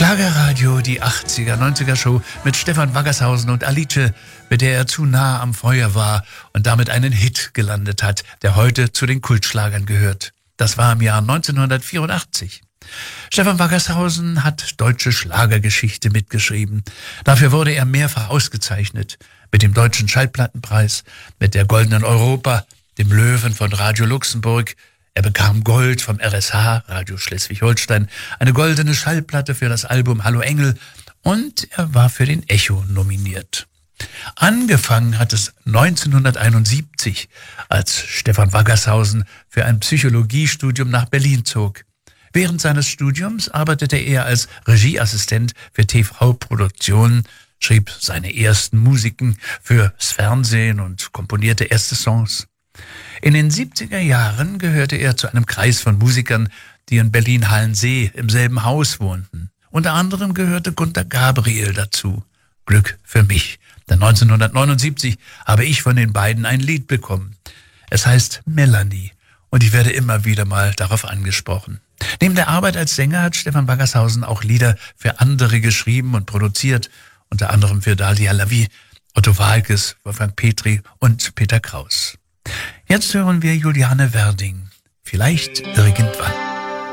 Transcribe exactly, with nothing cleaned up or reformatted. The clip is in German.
Schlagerradio, die achtziger, neunziger Show mit Stefan Waggershausen und Alice, mit der er zu nah am Feuer war und damit einen Hit gelandet hat, der heute zu den Kultschlagern gehört. Das war im Jahr neunzehnhundertvierundachtzig. Stefan Waggershausen hat deutsche Schlagergeschichte mitgeschrieben. Dafür wurde er mehrfach ausgezeichnet. Mit dem Deutschen Schallplattenpreis, mit der Goldenen Europa, dem Löwen von Radio Luxemburg. Er bekam Gold vom R S H, Radio Schleswig-Holstein, eine goldene Schallplatte für das Album Hallo Engel und er war für den Echo nominiert. Angefangen hat es neunzehnhunderteinundsiebzig, als Stefan Waggershausen für ein Psychologiestudium nach Berlin zog. Während seines Studiums arbeitete er als Regieassistent für T V-Produktionen, schrieb seine ersten Musiken fürs Fernsehen und komponierte erste Songs. In den siebziger Jahren gehörte er zu einem Kreis von Musikern, die in Berlin-Hallensee im selben Haus wohnten. Unter anderem gehörte Gunter Gabriel dazu. Glück für mich, denn neunzehnhundertneunundsiebzig habe ich von den beiden ein Lied bekommen. Es heißt Melanie und ich werde immer wieder mal darauf angesprochen. Neben der Arbeit als Sänger hat Stefan Waggershausen auch Lieder für andere geschrieben und produziert, unter anderem für Dalia Lavi, Otto Waalkes, Wolfgang Petri und Peter Kraus. Jetzt hören wir Juliane Werding. Vielleicht irgendwann.